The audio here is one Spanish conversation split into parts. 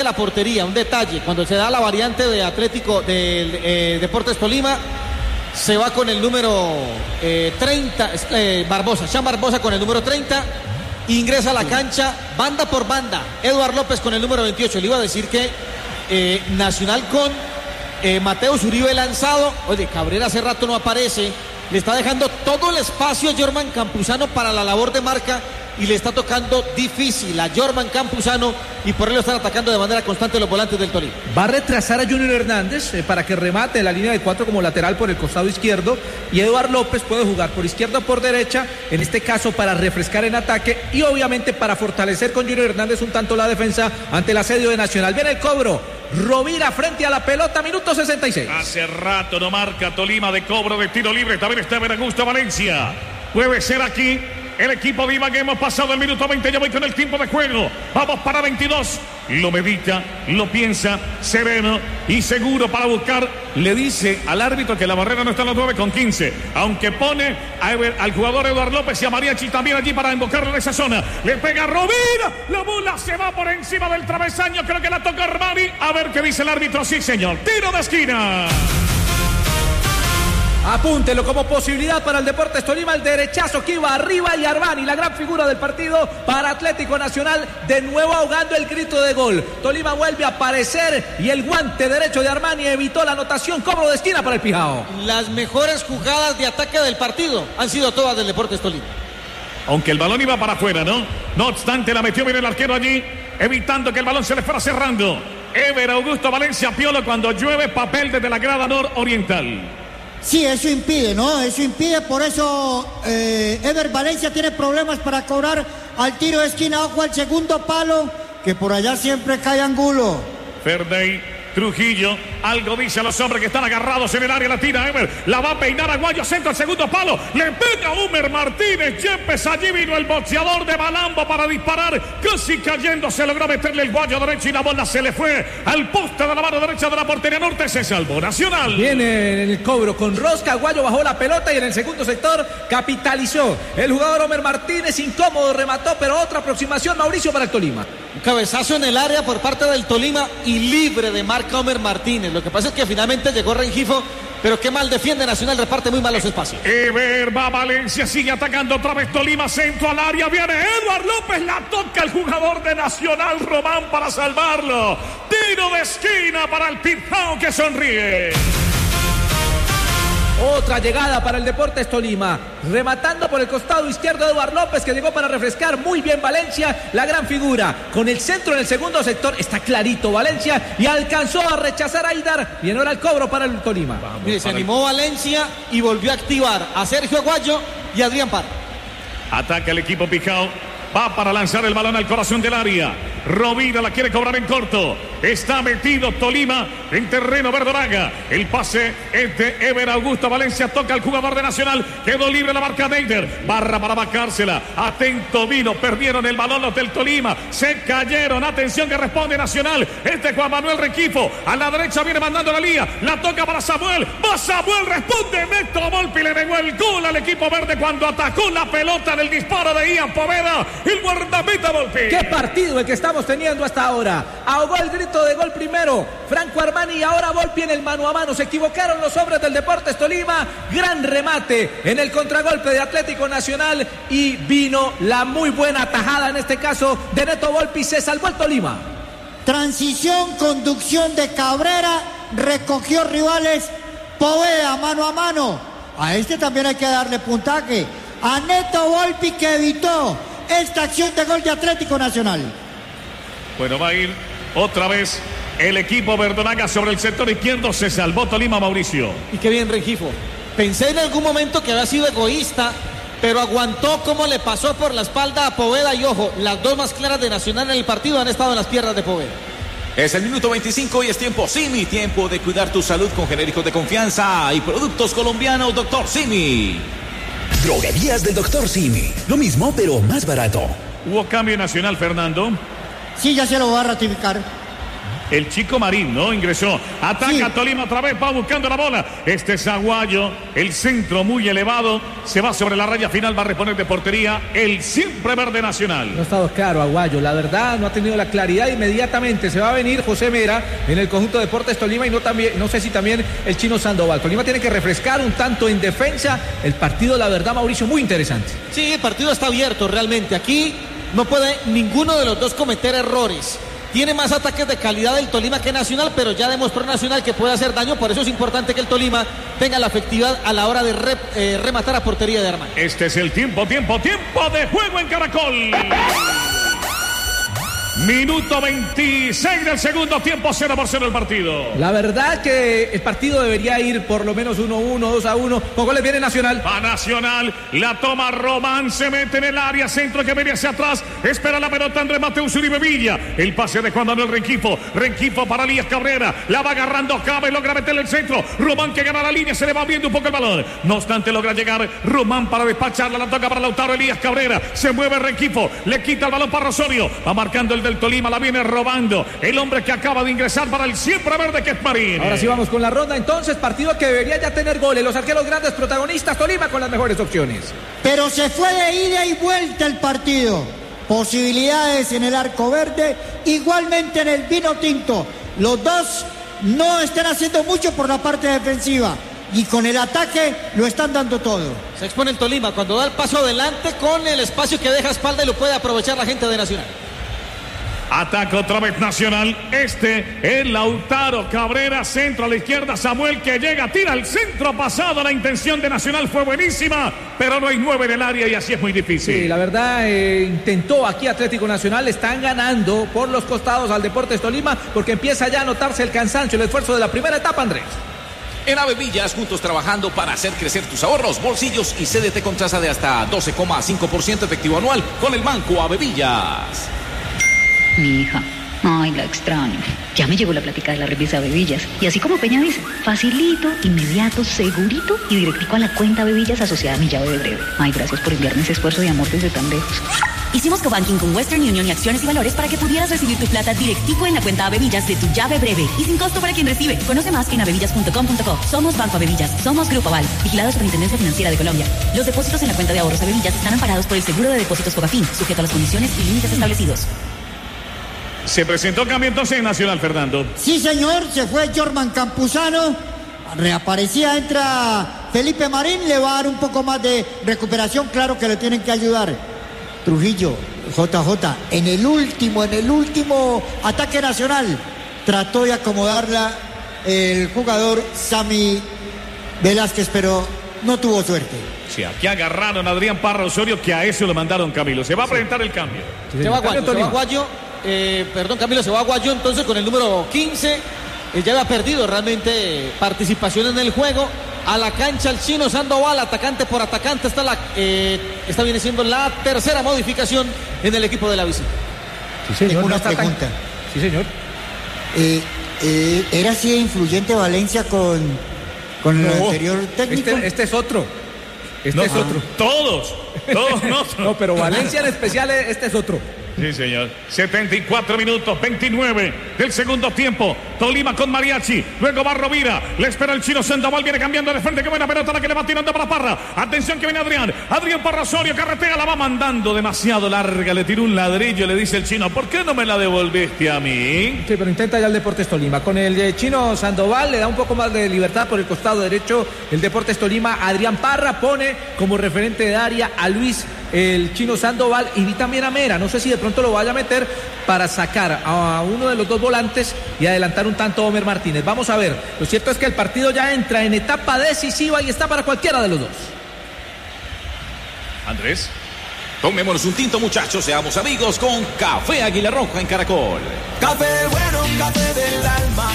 la portería, un detalle, cuando se da la variante de Atlético del Deportes Tolima, se va con el número 30, Barbosa, Sean Barbosa con el número 30, ingresa a la cancha, banda por banda, Eduard López con el número 28. Le iba a decir que Nacional con Mateus Uribe lanzado, oye, Cabrera hace rato no aparece, le está dejando todo el espacio a Jorman Campuzano para la labor de marca y le está tocando difícil a Jorman Campuzano y por ello están atacando de manera constante los volantes del Tolima. Va a retrasar a Junior Hernández para que remate en la línea de 4 como lateral por el costado izquierdo y Eduard López puede jugar por izquierda o por derecha, en este caso para refrescar en ataque y obviamente para fortalecer con Junior Hernández un tanto la defensa ante el asedio de Nacional. Viene el cobro, Rovira frente a la pelota, minuto 66. Hace rato no marca Tolima de cobro de tiro libre, también está Augusto Valencia. Puede ser aquí el equipo de Iván. Hemos pasado el minuto 20, ya voy con el tiempo de juego. Vamos para 22. Lo medita, lo piensa, sereno y seguro para buscar. Le dice al árbitro que la barrera no está en los 9:15. Aunque pone al jugador Eduard López y a Mariachi también allí para invocarlo en esa zona. Le pega Rovira. La bola se va por encima del travesaño. Creo que la toca Armani. A ver qué dice el árbitro. Sí, señor. Tiro de esquina. Apúntelo como posibilidad para el Deportes Tolima, el derechazo que iba arriba y Armani, la gran figura del partido para Atlético Nacional, de nuevo ahogando el grito de gol. Tolima vuelve a aparecer y el guante derecho de Armani evitó la anotación, cobro de esquina para el Pijao. Las mejores jugadas de ataque del partido han sido todas del Deportes Tolima. Aunque el balón iba para afuera, ¿no? No obstante, la metió bien el arquero allí, evitando que el balón se le fuera cerrando. Ever Augusto Valencia Piolo cuando llueve papel desde la grada nororiental. Sí, eso impide, ¿no? Eso impide, por eso Ever Valencia tiene problemas para cobrar al tiro de esquina. Ojo al segundo palo, que por allá siempre cae Angulo. Ferdey, Trujillo, algo dice a los hombres que están agarrados en el área, la tira Ever, la va a peinar Aguayo, centro al segundo palo, le pega Humer Martínez, Yepes, allí vino el boxeador de Malambo para disparar, casi cayendo, se logró meterle el guayo derecho y la bola se le fue al poste de la mano derecha de la portería norte, se salvó Nacional. Viene el cobro con rosca, Aguayo bajó la pelota y en el segundo sector capitalizó el jugador Humer Martínez, incómodo, remató, pero otra aproximación, Mauricio, para el Tolima. Un cabezazo en el área por parte del Tolima y libre de marca Humer Martínez. Lo que pasa es que finalmente llegó Rengifo, pero qué mal defiende Nacional, reparte muy mal los espacios. Ever va Valencia, sigue atacando otra vez Tolima, centro al área, viene Eduard López, la toca el jugador de Nacional, Román, para salvarlo. Tiro de esquina para el Pijao que sonríe. Otra llegada para el Deportes Tolima, rematando por el costado izquierdo Eduard López, que llegó para refrescar muy bien Valencia, la gran figura, con el centro en el segundo sector, está clarito Valencia y alcanzó a rechazar a Aidar, y ahora el cobro para el Tolima. Mire, se animó Valencia y volvió a activar a Sergio Aguayo y Adrián Parra. Ataca el equipo Pijao, va para lanzar el balón al corazón del área. Rovira la quiere cobrar en corto. Está metido Tolima en terreno verdolaga. El pase es de Ever Augusto Valencia. Toca al jugador de Nacional. Quedó libre la marca de Eider. Barra para bacársela. Atento vino. Perdieron el balón los del Tolima. Se cayeron. Atención que responde Nacional. Este Juan Manuel Rengifo. A la derecha viene mandando la lía. La toca para Samuel. Va Samuel. Responde Neto Volpi. Le negó el gol al equipo verde cuando atacó la pelota del disparo de Ian Poveda. El guardameta Volpi. Qué partido el que estamos teniendo hasta ahora. Ahogó el grito de gol primero Franco Armani y ahora Volpi en el mano a mano. Se equivocaron los hombres del Deportes Tolima. Gran remate en el contragolpe de Atlético Nacional y vino la muy buena tajada en este caso de Neto Volpi. Se salvó el Tolima. Transición, conducción de Cabrera, recogió rivales, Poveda mano a mano. A este también hay que darle puntaje. A Neto Volpi, que evitó esta acción de gol de Atlético Nacional. Bueno, va a ir otra vez el equipo verdolaga sobre el sector izquierdo. Se salvó Tolima, Mauricio. Y qué bien Rengifo. Pensé en algún momento que había sido egoísta, pero aguantó como le pasó por la espalda a Poveda. Y ojo, las dos más claras de Nacional en el partido han estado en las piernas de Poveda. Es el minuto 25 y es tiempo Simi, tiempo de cuidar tu salud con genéricos de confianza y productos colombianos Dr. Simi. Droguerías del Dr. Simi, lo mismo pero más barato. ¿Hubo cambio Nacional, Fernando? Sí, ya se lo va a ratificar. El Chico Marín, ¿no? Ingresó. Ataca Tolima otra vez, va buscando la bola. Este es Aguayo, el centro muy elevado. Se va sobre la raya final, va a reponer de portería el siempre verde Nacional. No ha estado claro Aguayo, la verdad no ha tenido la claridad. Inmediatamente se va a venir José Mera en el conjunto de Deportes Tolima y no sé si también el Chino Sandoval. Tolima tiene que refrescar un tanto en defensa. El partido, la verdad, Mauricio, muy interesante. Sí, el partido está abierto realmente. Aquí no puede ninguno de los dos cometer errores. Tiene más ataques de calidad el Tolima que Nacional, pero ya demostró Nacional que puede hacer daño. Por eso es importante que el Tolima tenga la efectividad a la hora de rematar a portería de Armán. Este es el tiempo de juego en Caracol. Minuto 26 del segundo tiempo, 0-0 el partido. La verdad que el partido debería ir por lo menos 1-1, 2-1. Con goles viene Nacional. Va Nacional, la toma Román, se mete en el área, centro que viene hacia atrás, espera la pelota Andrés Mateus Uribe Villa. El pase de Juan Manuel Rengifo para Elías Cabrera, la va agarrando Cabe, logra meterle el centro. Román que gana la línea, se le va abriendo un poco el balón. No obstante logra llegar Román para despacharla, la toca para Lautaro Elías Cabrera. Se mueve Rengifo, le quita el balón para Osorio, va marcando el del Tolima, la viene robando el hombre que acaba de ingresar para el siempre verde, que es Marín. Ahora sí vamos con la ronda, entonces, partido que debería ya tener goles, los arqueros grandes protagonistas, Tolima con las mejores opciones. Pero se fue de ida y vuelta el partido. Posibilidades en el arco verde, igualmente en el vino tinto. Los dos no están haciendo mucho por la parte defensiva y con el ataque lo están dando todo. Se expone el Tolima cuando da el paso adelante con el espacio que deja espalda y lo puede aprovechar la gente de Nacional. Ataca otra vez Nacional. Este es Lautaro Cabrera, centro a la izquierda. Samuel que llega, tira al centro pasado. La intención de Nacional fue buenísima, pero no hay 9 en el área y así es muy difícil. Sí, la verdad, intentó aquí Atlético Nacional. Están ganando por los costados al Deportes Tolima porque empieza ya a notarse el cansancio, el esfuerzo de la primera etapa, Andrés. En Avevillas, juntos trabajando para hacer crecer tus ahorros, bolsillos y CDT con tasa de hasta 12,5% efectivo anual con el Banco Avevillas. Mi hija, ay, la extraño. Ya me llegó la plática de la revista Avevillas. Y así como Peña dice, facilito, inmediato, segurito y directico a la cuenta Avevillas asociada a mi llave de breve. Ay, gracias por enviarme ese esfuerzo de amor desde tan lejos. Hicimos cobanking con Western Union y Acciones y Valores para que pudieras recibir tu plata directico en la cuenta Avevillas de tu llave breve y sin costo para quien recibe. Conoce más en avevillas.com.co. Somos Banco Avevillas, somos Grupo Aval, vigilado Superintendencia Financiera de Colombia. Los depósitos en la cuenta de ahorros Avevillas están amparados por el Seguro de Depósitos Fogafín, sujeto a las condiciones y límites establecidos. Se presentó cambio entonces en Nacional, Fernando. Sí, señor, se fue Jorman Campuzano. Reaparecía, entra Felipe Marín, le va a dar un poco más de recuperación, claro que le tienen que ayudar. Trujillo, JJ, en el último ataque Nacional, trató de acomodarla el jugador Sammy Velázquez, pero no tuvo suerte. Sí, aquí agarraron a Adrián Parra Osorio, que a eso lo mandaron, Camilo. Se va a presentar el cambio. Se va Aguayo, Camilo, se va Aguayo entonces con el número 15. Ya había perdido realmente participación en el juego. A la cancha el Chino Sandoval, atacante por atacante. Esta viene siendo la tercera modificación en el equipo de la visita. Sí, señor. Tengo una pregunta. Sí, señor. ¿Era así de influyente Valencia con el anterior técnico? Este es otro. Es otro. Todos no. No, pero Valencia en especial, este es otro. Sí, señor. 74 minutos, 29 del segundo tiempo. Tolima con Mariachi. Luego va Rovira. Le espera el Chino Sandoval. Viene cambiando de frente. Qué buena pelota la que le va tirando para Parra. Atención que viene Adrián. Adrián Parra Osorio. Carretea, la va mandando demasiado larga. Le tiró un ladrillo. Le dice el Chino, ¿por qué no me la devolviste a mí? Sí, pero intenta ya el Deportes Tolima. Con el Chino Sandoval le da un poco más de libertad por el costado derecho. El Deportes Tolima. Adrián Parra pone como referente de área a Luis el Chino Sandoval y vi también a Mera. No sé si de pronto lo vaya a meter para sacar a uno de los dos volantes y adelantar un tanto a Homer Martínez. Vamos a ver. Lo cierto es que el partido ya entra en etapa decisiva y está para cualquiera de los dos. Andrés. Tomémonos un tinto, muchachos, seamos amigos con Café Águila Roja en Caracol. Café bueno, café del alma.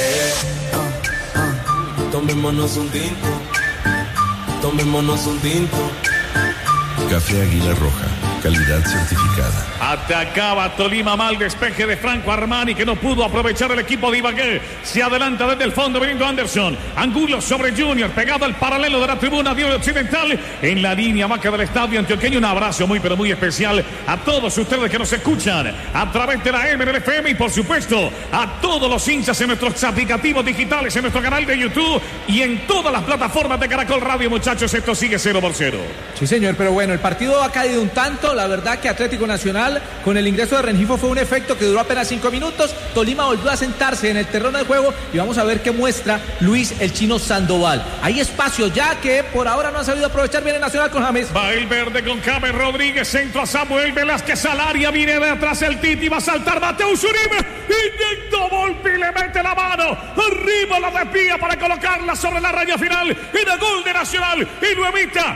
Tomémonos un tinto. Tomémonos un tinto. Café Águila Roja. calidad certificada. Atacaba Tolima, mal despeje de Franco Armani que no pudo aprovechar el equipo de Ibagué. Se adelanta desde el fondo viniendo Anderson. Angulo sobre Junior, pegado al paralelo de la tribuna de Occidental. En la línea vaca del estadio antioqueño. Un abrazo muy pero muy especial a todos ustedes que nos escuchan a través de la MLFM y por supuesto a todos los hinchas en nuestros aplicativos digitales, en nuestro canal de YouTube y en todas las plataformas de Caracol Radio. Muchachos, esto sigue 0-0. Sí, señor, pero bueno, el partido ha caído un tanto. La verdad que Atlético Nacional, con el ingreso de Rengifo, fue un efecto que duró apenas 5 minutos. Tolima volvió a sentarse en el terreno de juego y vamos a ver qué muestra Luis el Chino Sandoval. Hay espacio ya que por ahora no han sabido aprovechar bien el Nacional con James. Va el verde con James Rodríguez, centro a Samuel Velázquez al área, viene de atrás el Titi, va a saltar Mateus Uribe, intentó Volpi, le mete la mano, arriba la desvía para colocarla sobre la raya final, y el gol de Nacional, y lo evita